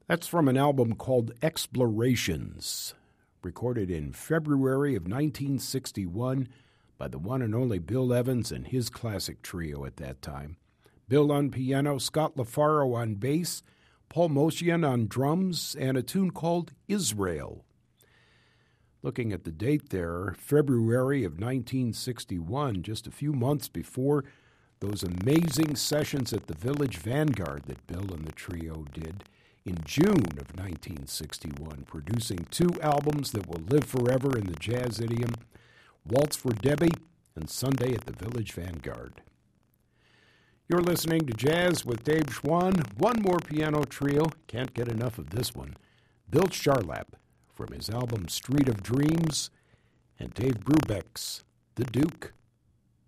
That's from an album called Explorations, recorded in February of 1961 by the one and only Bill Evans and his classic trio at that time. Bill on piano, Scott LaFaro on bass, Paul Motian on drums, and a tune called Israel. Looking at the date there, February of 1961, just a few months before those amazing sessions at the Village Vanguard that Bill and the trio did in June of 1961, producing two albums that will live forever in the jazz idiom, Waltz for Debbie and Sunday at the Village Vanguard. You're listening to Jazz with Dave Schwann. One more piano trio, can't get enough of this one, Bill Charlap from his album Street of Dreams, and Dave Brubeck's The Duke.